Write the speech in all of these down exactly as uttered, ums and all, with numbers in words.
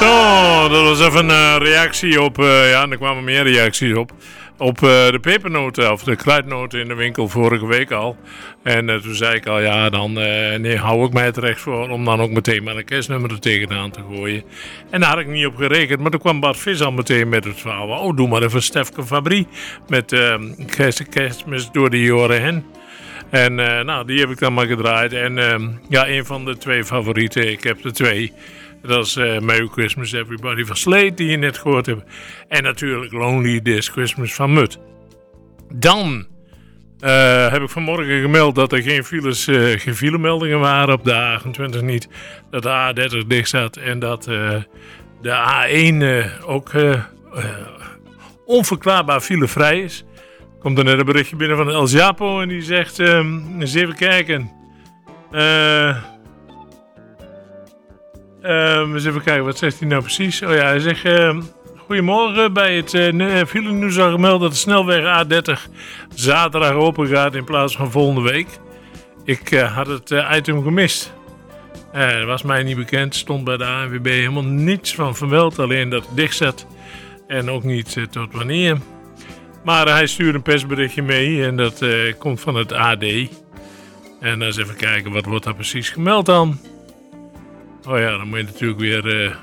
Zo, dat was even een reactie op, uh, ja, er kwamen meer reacties op. Op uh, de pepernoten of de kruidnoten in de winkel vorige week al. En uh, toen zei ik al, ja, dan uh, nee, hou ik mij het recht voor om dan ook meteen maar een kerstnummer er tegenaan te gooien. En daar had ik niet op gerekend, maar toen kwam Bart Vis al meteen met het verhaal. Oh, doe maar even Stefke Fabrie met uh, kerst, kerstmis door de jaren heen. En uh, nou, die heb ik dan maar gedraaid. En uh, ja, een van de twee favorieten, ik heb er twee. Dat is uh, Merry Christmas Everybody van Slade, die je net gehoord hebt. En natuurlijk Lonely This Christmas van Mut. Dan uh, heb ik vanmorgen gemeld dat er geen files, uh, geen filemeldingen waren op de A achtentwintig niet. Dat de A dertig dicht zat en dat uh, de A één uh, ook uh, uh, onverklaarbaar filevrij is. Komt er net een berichtje binnen van El Japo en die zegt, um, eens even kijken. Eh... Uh, eens even kijken, wat zegt hij nou precies? Oh ja, hij zegt, uh, goedemorgen, bij het uh, file nieuws al gemeld dat de snelweg A dertig zaterdag open gaat in plaats van volgende week. Ik uh, had het uh, item gemist. Uh, dat was mij niet bekend, stond bij de A N W B helemaal niets van vermeld, alleen dat het dicht zat en ook niet uh, tot wanneer. Maar uh, hij stuurde een persberichtje mee en dat uh, komt van het A D. En eens even kijken, wat wordt daar precies gemeld dan? Oh ja, dan moet je natuurlijk weer uh,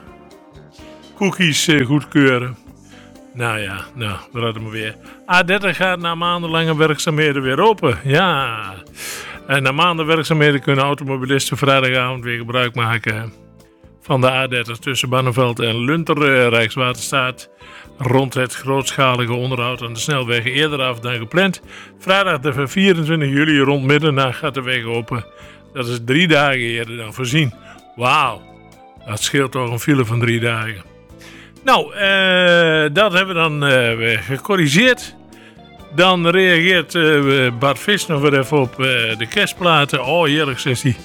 cookies uh, goedkeuren. Nou ja, nou, we hadden maar weer. A dertig gaat na maandenlange werkzaamheden weer open. Ja. En na maanden werkzaamheden kunnen automobilisten vrijdagavond weer gebruik maken van de A dertig tussen Barneveld en Lunter. Uh, Rijkswaterstaat rond het grootschalige onderhoud aan de snelweg eerder af dan gepland. Vrijdag de vierentwintig juli rond middernacht gaat de weg open. Dat is drie dagen eerder dan voorzien. Wauw, dat scheelt toch een file van drie dagen. Nou, uh, dat hebben we dan uh, weer gecorrigeerd. Dan reageert uh, Bart Vis nog weer even op uh, de kerstplaten. Oh, heerlijk, zegt hij.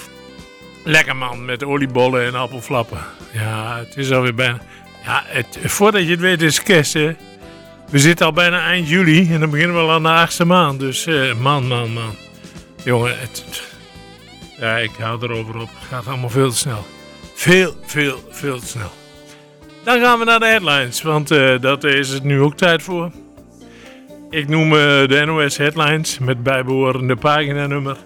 Lekker man, met oliebollen en appelflappen. Ja, het is alweer bijna... Ja, het, voordat je het weet is kerst, hè. We zitten al bijna eind juli en dan beginnen we al aan de achtste maand. Dus uh, man, man, man. Jongen, het... Ja, ik hou erover op. Het gaat allemaal veel te snel. Veel, veel, veel te snel. Dan gaan we naar de headlines, want uh, dat is het nu ook tijd voor. Ik noem uh, de N O S headlines met bijbehorende paginanummer.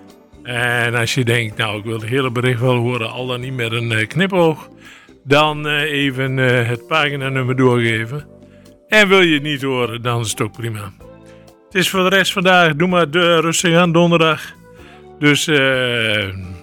En als je denkt, nou ik wil het hele bericht wel horen, al dan niet met een uh, knipoog. Dan uh, even uh, het paginanummer doorgeven. En wil je het niet horen, dan is het ook prima. Het is voor de rest vandaag, doe maar de, rustig aan donderdag. Dus uh,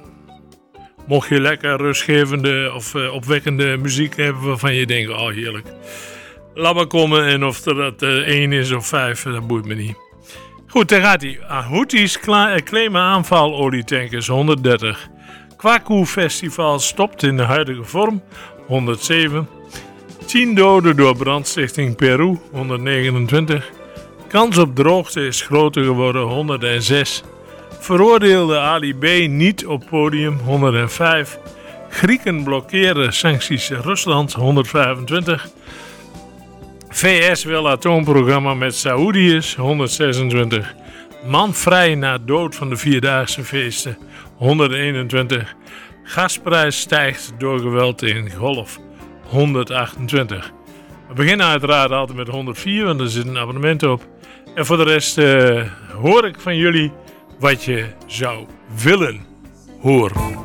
mocht je lekker rustgevende of uh, opwekkende muziek hebben waarvan je denkt, oh heerlijk. Laat maar komen en of er dat uh, één is of vijf, dat boeit me niet. Goed, daar gaat hij. Houthis kla- claimen aanval olietankers honderddertig. Kwaku Festival stopt in de huidige vorm honderdzeven. tien doden door brandstichting Peru honderdnegenentwintig. Kans op droogte is groter geworden honderdzes. Veroordeelde Ali B. niet op podium honderdvijf. Grieken blokkeren sancties Rusland honderdvijfentwintig. V S wil atoomprogramma met Saoediërs honderdzesentwintig. Man vrij na dood van de Vierdaagse feesten honderdeenentwintig. Gasprijs stijgt door geweld in Golf honderdachtentwintig. We beginnen uiteraard altijd met honderdvier, want er zit een abonnement op. En voor de rest uh, hoor ik van jullie wat je zou willen horen.